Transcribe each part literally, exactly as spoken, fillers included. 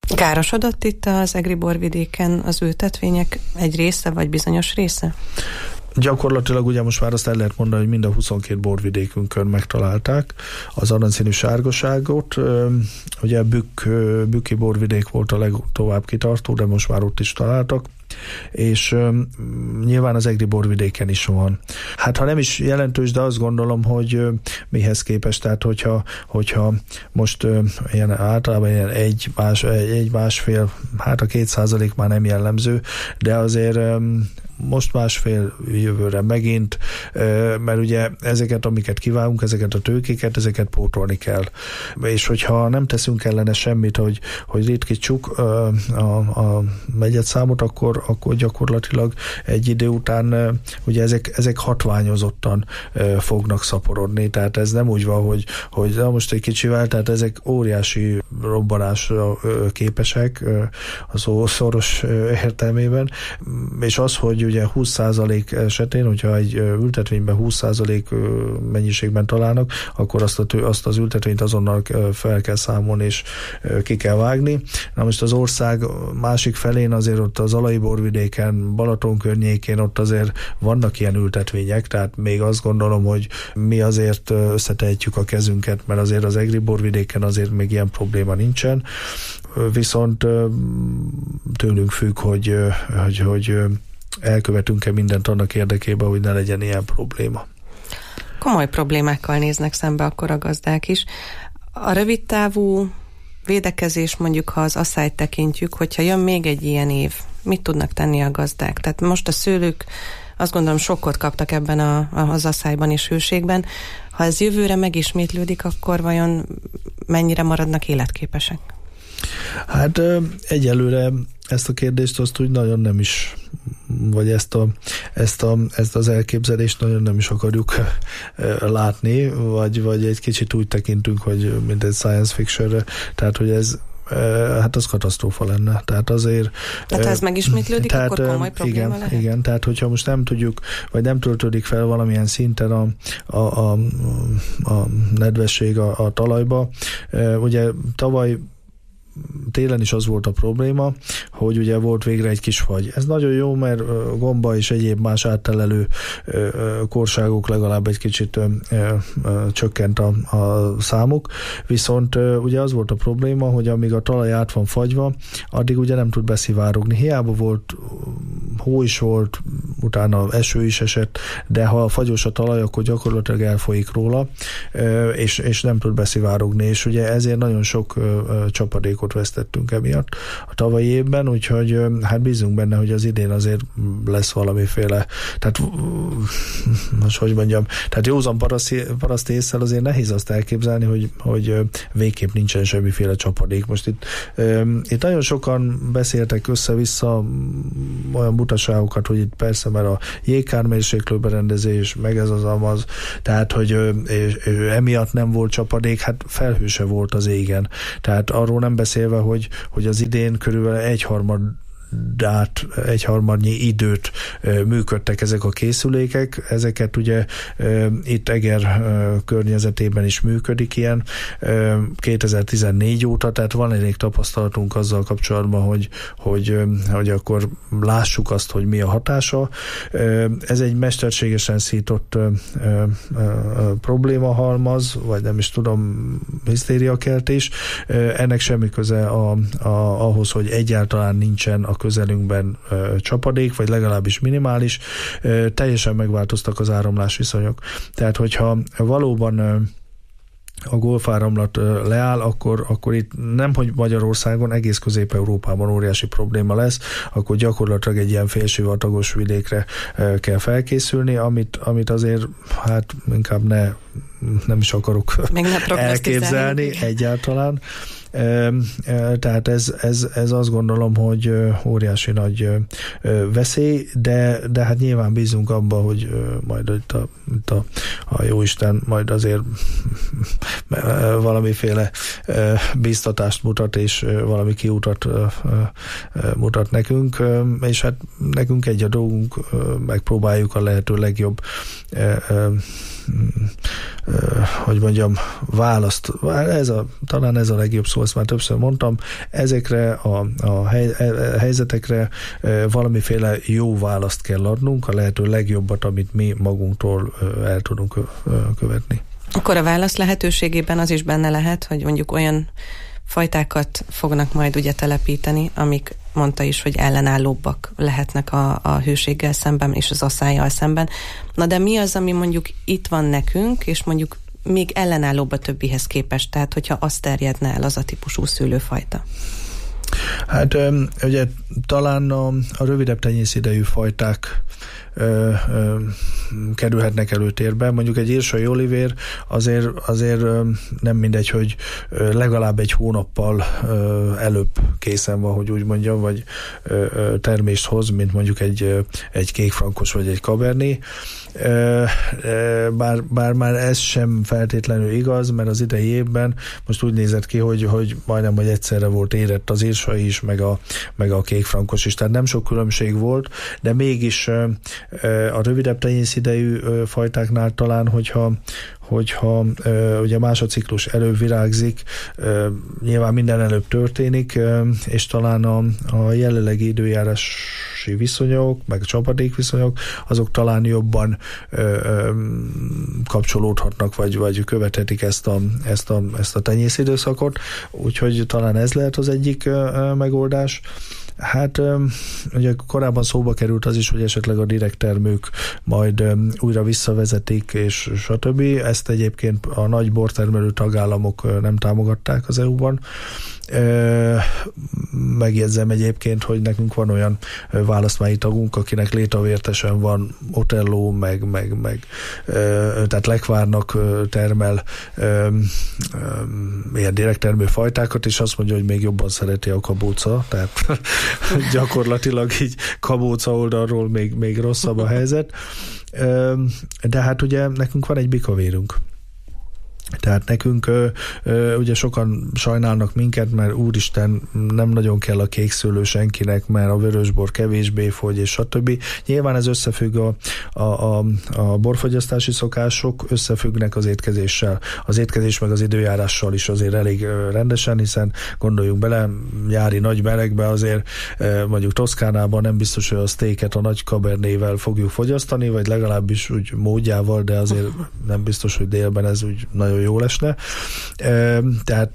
Károsodott itt az egri borvidéken az ültetvények egy része, vagy bizonyos része? Gyakorlatilag ugye most már azt el lehet mondani, hogy mind a huszonkét borvidékünkön megtalálták az aranyszínű sárgaságot. Ugye Bükk, Bükki borvidék volt a legtovább kitartó, de most már ott is találtak, és um, nyilván az egri borvidéken is van. Hát ha nem is jelentős, de azt gondolom, hogy uh, mihez képest, tehát hogyha, hogyha most uh, ilyen általában ilyen egy, más, egy, egy másfél, hát a két százalék már nem jellemző, de azért um, most másfél, jövőre megint, mert ugye ezeket, amiket kívánunk, ezeket a tőkéket, ezeket pótolni kell. És hogyha nem teszünk ellene semmit, hogy, hogy ritkítsuk a, a megyetszámot, akkor, akkor gyakorlatilag egy idő után ugye ezek, ezek hatványozottan fognak szaporodni, tehát ez nem úgy van, hogy, hogy na most egy kicsivel, tehát ezek óriási robbanásra képesek a szó szoros értelmében, és az, hogy ugye húsz százalék esetén, hogyha egy ültetvényben húsz százalék mennyiségben találnak, akkor azt, a, azt az ültetvényt azonnal fel kell számolni, és ki kell vágni. Na most az ország másik felén azért ott az Alai borvidéken, Balaton környékén ott azért vannak ilyen ültetvények, tehát még azt gondolom, hogy mi azért összetehetjük a kezünket, mert azért az egri borvidéken azért még ilyen probléma nincsen. Viszont tőlünk függ, hogy, hogy, hogy elkövetünk-e mindent annak érdekében, hogy ne legyen ilyen probléma. Komoly problémákkal néznek szembe akkor a gazdák is. A rövidtávú védekezés, mondjuk, ha az asszályt tekintjük, hogyha jön még egy ilyen év, mit tudnak tenni a gazdák? Tehát most a szőlők azt gondolom sokkot kaptak ebben a, az asszályban és hőségben. Ha ez jövőre megismétlődik, akkor vajon mennyire maradnak életképesek? Hát egyelőre ezt a kérdést azt úgy nagyon nem is, vagy ezt, a, ezt, a, ezt az elképzelést nagyon nem is akarjuk látni, vagy, vagy egy kicsit úgy tekintünk, hogy mint egy science fictionre, tehát hogy ez hát az katasztrófa lenne. Tehát azért... Tehát ha ez megismétlődik, tehát, akkor komoly probléma igen, lehet? Igen, tehát hogyha most nem tudjuk, vagy nem töltődik fel valamilyen szinten a, a, a, a nedvesség a, a talajba. Ugye tavaly télen is az volt a probléma, hogy ugye volt végre egy kis fagy. Ez nagyon jó, mert gomba és egyéb más áttelelő korságok legalább egy kicsit csökkent a, a számuk, viszont ugye az volt a probléma, hogy amíg a talaj át van fagyva, addig ugye nem tud beszivárogni. Hiába volt, hó is volt, utána eső is esett, de ha fagyos a talaj, akkor gyakorlatilag elfolyik róla, és, és nem tud beszivárogni, és ugye ezért nagyon sok csapadékot vesztettünk emiatt a tavalyi évben, úgyhogy hát bízunk benne, hogy az idén azért lesz valamiféle, tehát most hogy mondjam, tehát józan paraszt ésszel azért nehéz azt elképzelni, hogy, hogy végképp nincsen semmiféle csapadék. Most itt, itt nagyon sokan beszéltek össze-vissza olyan butaságokat, hogy itt persze, mert a jégkármérséklőberendezés, meg ez az amaz, tehát, hogy és, és emiatt nem volt csapadék, hát felhő se volt az égen. Tehát arról nem beszélve, hogy, hogy az idén körülbelül egyharmad dát, egyharmadnyi időt e, működtek ezek a készülékek. Ezeket ugye e, itt Eger e, környezetében is működik ilyen e, kétezer-tizennégy óta, tehát van elég tapasztalatunk azzal kapcsolatban, hogy, hogy, e, hogy akkor lássuk azt, hogy mi a hatása. E, ez egy mesterségesen szított e, e, e, problémahalmaz, vagy nem is tudom, hisztériakeltés. E, ennek semmi köze a, a, ahhoz, hogy egyáltalán nincsen a közelünkben ö, csapadék, vagy legalábbis minimális, ö, teljesen megváltoztak az áramlás viszonyok. Tehát, hogyha valóban ö, a golfáramlat ö, leáll, akkor, akkor itt nem, hogy Magyarországon, egész Közép-Európában óriási probléma lesz, akkor gyakorlatilag egy ilyen félsivatagos vidékre ö, kell felkészülni, amit, amit azért hát inkább ne, nem is akarok elképzelni egyáltalán. Tehát ez, ez, ez azt gondolom, hogy óriási nagy veszély, de, de hát nyilván bízunk abban, hogy majd itt a, itt a, a jóisten majd azért valamiféle bíztatást mutat, és valami kiutat mutat nekünk, és hát nekünk egy a dolgunk, megpróbáljuk a lehető legjobb hogy mondjam, választ, ez a, talán ez a legjobb szó, ezt már többször mondtam, ezekre a, a hely, helyzetekre valamiféle jó választ kell adnunk, a lehető legjobbat, amit mi magunktól el tudunk követni. Akkor a válasz lehetőségében az is benne lehet, hogy mondjuk olyan fajtákat fognak majd ugye telepíteni, amik mondta is, hogy ellenállóbbak lehetnek a, a hőséggel szemben és az aszályjal szemben. Na de mi az, ami mondjuk itt van nekünk, és mondjuk még ellenállóbb a többihez képest, tehát hogyha az terjedne el az a típusú szőlőfajta? Hát ugye talán a, a rövidebb tenyészidejű fajták Ö, ö, kerülhetnek előtérbe. Mondjuk egy írsai olivér azért, azért ö, nem mindegy, hogy ö, legalább egy hónappal ö, előbb készen van, hogy úgy mondjam, vagy ö, ö, termést hoz, mint mondjuk egy, ö, egy kékfrankos vagy egy cabernet. Ö, ö, bár, bár már ez sem feltétlenül igaz, mert az idei évben most úgy nézett ki, hogy, hogy majdnem, hogy egyszerre volt érett az írsai is, meg a, meg a kékfrankos is, tehát nem sok különbség volt, de mégis ö, a rövidebb tenyészidejű fajtáknál talán, hogyha, hogyha ugye másodciklus előbb virágzik, nyilván minden előbb történik, és talán a, a jelenlegi időjárási viszonyok, meg csapadékviszonyok, azok talán jobban kapcsolódhatnak, vagy, vagy követhetik ezt a, ezt a, ezt a tenyészidőszakot, úgyhogy talán ez lehet az egyik megoldás. Hát ugye korábban szóba került az is, hogy esetleg a direkt termők majd újra visszavezetik, és stb. Ezt egyébként a nagy bortermelő tagállamok nem támogatták az é u-ban. Megjegyzem egyébként, hogy nekünk van olyan választmányi tagunk, akinek létavértesen van Otello, meg, meg, meg tehát Lekvárnak termel ilyen direkt termő fajtákat, és azt mondja, hogy még jobban szereti a kabóca, tehát gyakorlatilag így kabóca oldalról még, még rosszabb a helyzet. De hát ugye nekünk van egy bikavérünk. Tehát nekünk ö, ö, ugye sokan sajnálnak minket, mert úristen, nem nagyon kell a kékszőlő senkinek, mert a vörösbor kevésbé fogy, és stb. Nyilván ez összefügg a, a, a, a borfogyasztási szokások, összefüggnek az étkezéssel. Az étkezés meg az időjárással is azért elég rendesen, hiszen gondoljunk bele, nyári nagy melegbe azért mondjuk Toszkánában nem biztos, hogy a sztéket a nagy kabernével fogjuk fogyasztani, vagy legalábbis úgy módjával, de azért nem biztos, hogy délben ez úgy nagyon jól esne. Tehát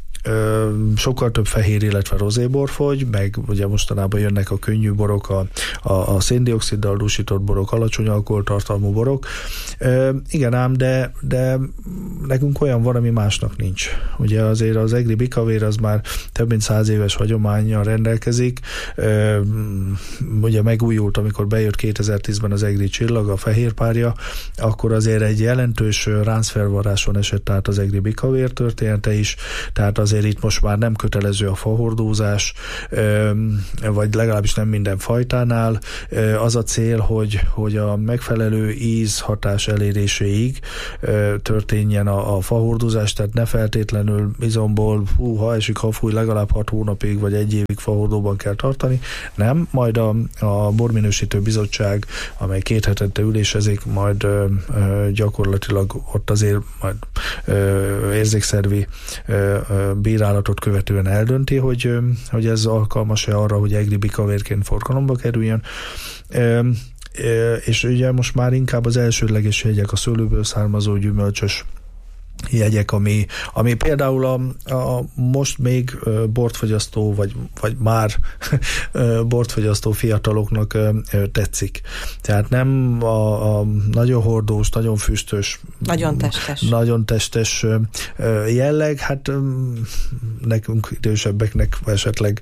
sokkal több fehér, illetve rozébor fogy, meg ugye mostanában jönnek a könnyű borok, a, a, a széndioxiddal dúsított borok, alacsony alkoholtartalmú borok. E, igen ám, de, de nekünk olyan van, ami másnak nincs. Ugye azért az egri bikavér az már több mint száz éves hagyománnyal rendelkezik. E, ugye megújult, amikor bejött kétezer-tízben az egri csillag, a fehérpárja, akkor azért egy jelentős ráncfelvarráson esett át az egri bikavér története is, tehát azért itt most már nem kötelező a fahordózás, vagy legalábbis nem minden fajtánál. Az a cél, hogy, hogy a megfelelő ízhatás eléréséig történjen a, a fahordózás, tehát ne feltétlenül izomból, hú, ha esik, ha fúj, legalább hat hónapig vagy egy évig fahordóban kell tartani. Nem, majd a, a borminősítő bizottság, amely két hetente ülésezik, majd ö, ö, gyakorlatilag ott azért majd ö, érzékszervi ö, ö, bírálatot követően eldönti, hogy, hogy ez alkalmas-e arra, hogy egri bikavérként forgalomba kerüljön. E, e, és ugye most már inkább az elsődleges jegyek, a szőlőből származó gyümölcsös jegyek, ami, ami például a, a most még bortfogyasztó, vagy, vagy már bortfogyasztó fiataloknak tetszik. Tehát nem a, a nagyon hordós, nagyon füstös, nagyon testes, nagyon testes jelleg, hát nekünk idősebbeknek esetleg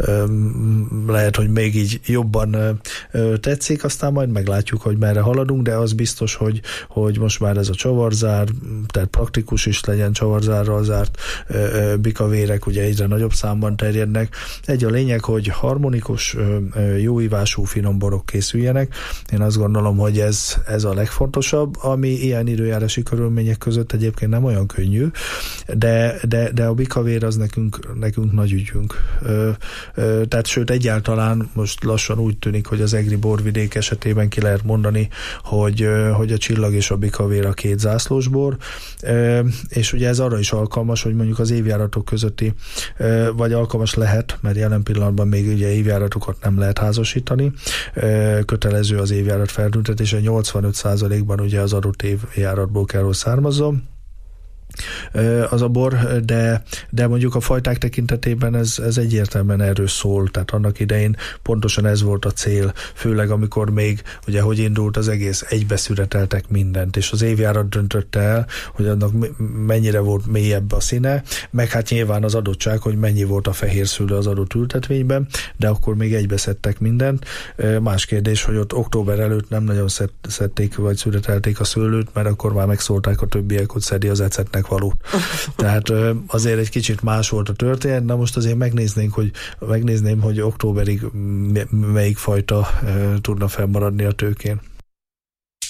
lehet, hogy még így jobban tetszik, aztán majd meglátjuk, hogy merre haladunk, de az biztos, hogy, hogy most már ez a csavarzár, tehát praktikus harmonikus is legyen, csavarzárral zárt bikavérek ugye egyre nagyobb számban terjednek. Egy a lényeg, hogy harmonikus, jó ívású finom borok készüljenek. Én azt gondolom, hogy ez, ez a legfontosabb, ami ilyen időjárási körülmények között egyébként nem olyan könnyű, de, de, de a bikavér az nekünk, nekünk nagy ügyünk. Tehát sőt, egyáltalán most lassan úgy tűnik, hogy az egri borvidék esetében ki lehet mondani, hogy, hogy a csillag és a bikavér a két zászlós bor, és ugye ez arra is alkalmas, hogy mondjuk az évjáratok közötti, vagy alkalmas lehet, mert jelen pillanatban még ugye évjáratokat nem lehet házasítani, kötelező az évjárat feltüntetése, nyolcvanöt százalékban ugye az adott évjáratból kell, hogy származzon az a bor, de, de mondjuk a fajták tekintetében ez, ez egyértelműen erről szól, tehát annak idején pontosan ez volt a cél, főleg amikor még, ugye hogy indult az egész, egybeszüreteltek mindent, és az évjárat döntötte el, hogy annak mennyire volt mélyebb a színe, meg hát nyilván az adottság, hogy mennyi volt a fehér szőlő az adott ültetvényben, de akkor még egybeszedtek mindent. Más kérdés, hogy ott október előtt nem nagyon szedték, vagy szüretelték a szőlőt, mert akkor már megszólták a többiek, hogy szedi az ecetnek való. Tehát azért egy kicsit más volt a történet, de most azért megnéznénk, hogy megnézném, hogy októberig melyik fajta tudna fennmaradni a tőkén.